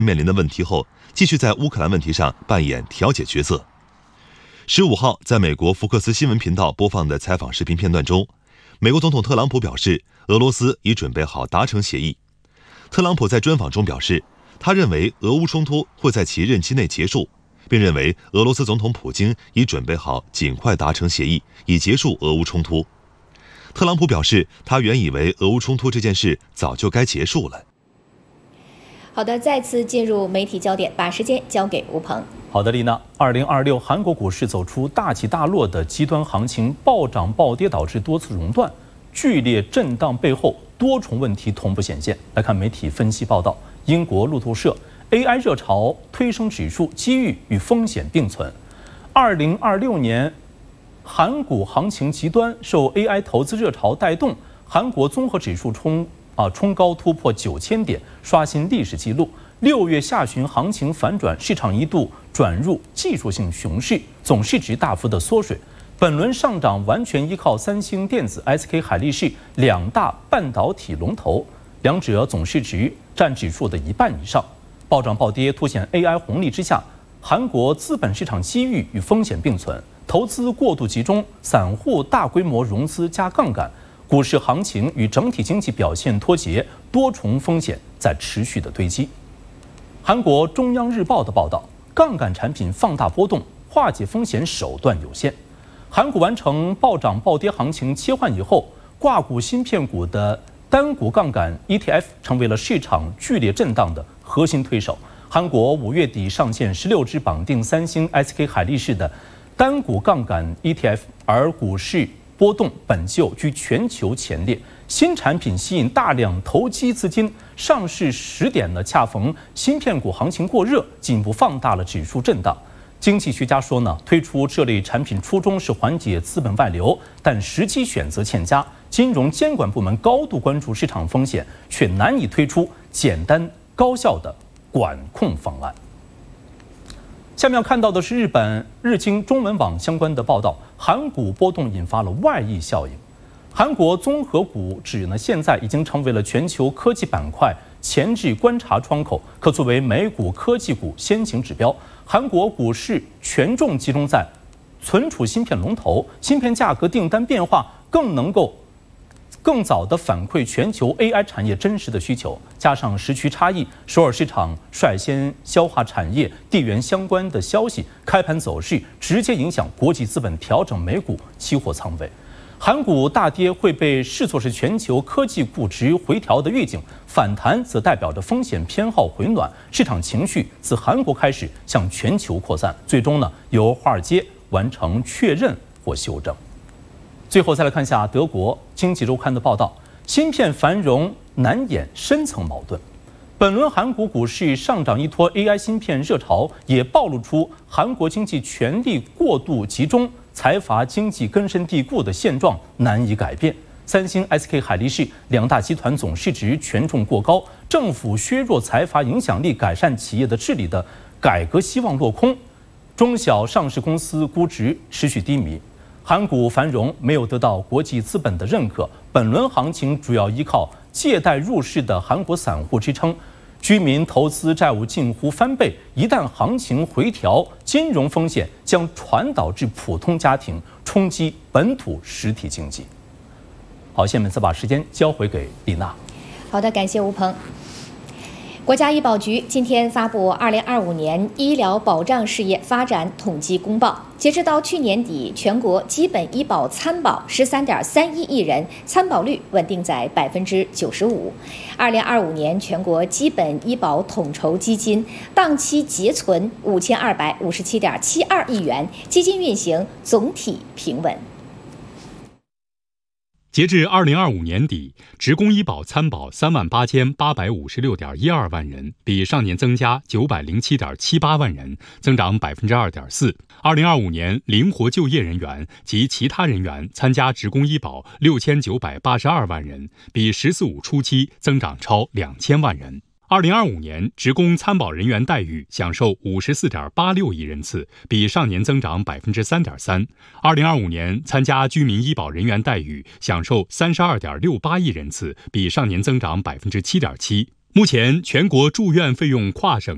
面临的问题后，继续在乌克兰问题上扮演调解角色。15号，在美国福克斯新闻频道播放的采访视频片段中，美国总统特朗普表示，俄罗斯已准备好达成协议。特朗普在专访中表示，他认为俄乌冲突会在其任期内结束，并认为俄罗斯总统普京已准备好尽快达成协议，以结束俄乌冲突。特朗普表示，他原以为俄乌冲突这件事早就该结束了。 好的，再次进入媒体焦点，把时间交给吴鹏。 好的，丽娜。2026韩国股市走出大起大落的极端行情，暴涨暴跌导致多次熔断，剧烈震荡背后多重问题同步显现。来看媒体分析报道，英国路透社 AI 热潮推升指数，机遇与风险并存。2026年韩股行情极端，受 AI 投资热潮带动，韩国综合指数冲高突破9000点，刷新历史纪录。6月下旬行情反转，市场一度转入技术性熊市，总市值大幅的缩水。本轮上涨完全依靠三星电子、SK 海力士两大半导体龙头，两者总市值占指数的一半以上。暴涨暴跌凸显 AI 红利之下，韩国资本市场机遇与风险并存，投资过度集中，散户大规模融资加杠杆，股市行情与整体经济表现脱节，多重风险在持续的堆积。韩国中央日报的报道，杠杆产品放大波动，化解风险手段有限。韩股完成暴涨暴跌行情切换以后，挂股芯片股的单股杠杆 ETF 成为了市场剧烈震荡的核心推手。韩国5月底上线16只绑定三星、SK 海力士的单股杠杆 ETF， 而股市波动本就居全球前列，新产品吸引大量投机资金，上市时点呢恰逢芯片股行情过热，进一步放大了指数震荡。经济学家说呢，推出这类产品初衷是缓解资本外流，但时机选择欠佳，金融监管部门高度关注市场风险，却难以推出简单高效的管控方案。下面要看到的是日本日经中文网相关的报道，韩股波动引发了外溢效应。韩国综合股指呢，现在已经成为了全球科技板块前置观察窗口，可作为美股科技股先行指标。韩国股市权重集中在存储芯片龙头，芯片价格订单变化更能够更早地反馈全球 AI 产业真实的需求，加上时区差异，首尔市场率先消化产业地缘相关的消息，开盘走势直接影响国际资本调整美股期货仓位。韩股大跌会被视作是全球科技估值回调的预警，反弹则代表着风险偏好回暖，市场情绪自韩国开始向全球扩散，最终呢由华尔街完成确认或修正。最后再来看一下德国经济周刊的报道，芯片繁荣难掩深层矛盾。本轮韩国股市上涨依托 AI 芯片热潮，也暴露出韩国经济权力过度集中，财阀经济根深蒂固的现状难以改变。三星、SK 海力士两大集团总市值权重过高，政府削弱财阀影响力、改善企业的治理的改革希望落空，中小上市公司估值持续低迷。韩股繁荣没有得到国际资本的认可，本轮行情主要依靠借贷入市的韩国散户支撑，居民投资债务近乎翻倍，一旦行情回调，金融风险将传导至普通家庭，冲击本土实体经济。好，下面再把时间交回给李娜。 好的，感谢吴鹏。国家医保局今天发布2025年医疗保障事业发展统计公报，截止到去年底，全国基本医保参保13.31亿人，参保率稳定在95%。2025年全国基本医保统筹基金当期结存5257.72亿元，基金运行总体平稳。 截至2025年底，职工医保参保38856.12万人，比上年增加907.78万人，增长2.4%。2025年灵活就业人员及其他人员参加职工医保6982万人，比“14+5”初期增长超2000万人。2025年职工参保人员待遇享受54.86亿人次，比上年增长3.3%。2025年参加居民医保人员待遇享受32.68亿人次，比上年增长7.7%。目前全国住院费用跨省